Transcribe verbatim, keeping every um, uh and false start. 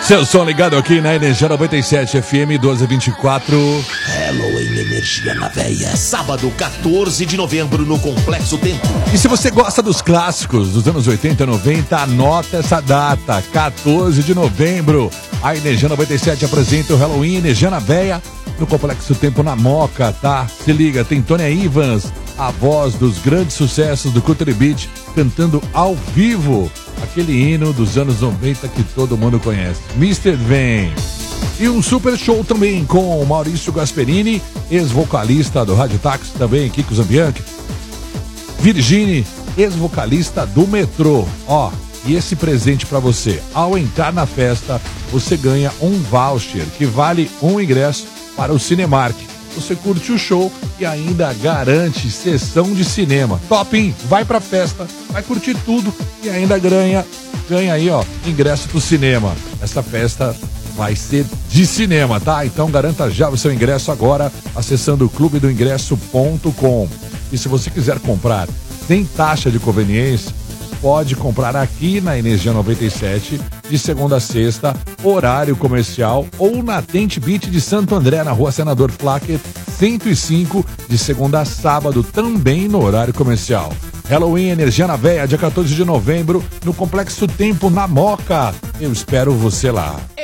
Seu som ligado aqui na Energia noventa e sete F M doze vinte e quatro. Halloween Energia na Veia, sábado quatorze de novembro no Complexo Tempo. E se você gosta dos clássicos dos anos oitenta e noventa, anota essa data, quatorze de novembro. A Energia noventa e sete apresenta o Halloween Energia na Veia no Complexo Tempo na Moca, tá? Se liga, tem Tônia Ivans, a voz dos grandes sucessos do Culture Beat, cantando ao vivo aquele hino dos anos noventa que todo mundo conhece, mister Vem. E um super show também com o Maurício Gasperini, ex-vocalista do Rádio Táxi, também Kiko Zambianchi, Virginie, ex-vocalista do Metrô. Ó, e esse presente pra você, ao entrar na festa, você ganha um voucher que vale um ingresso para o Cinemark. Você curte o show e ainda garante sessão de cinema. Top, hein? Vai pra festa, vai curtir tudo e ainda ganha, ganha aí, ó, ingresso pro cinema. Essa festa vai ser de cinema, tá? Então garanta já o seu ingresso agora acessando clube do ingresso ponto com. E se você quiser comprar sem taxa de conveniência, pode comprar aqui na Energia noventa e sete, de segunda a sexta, horário comercial, ou na Tente Beat de Santo André, na rua Senador Flacker, cento e cinco, de segunda a sábado, também no horário comercial. Halloween Energia na Veia, dia quatorze de novembro, no Complexo Tempo, na Moca. Eu espero você lá.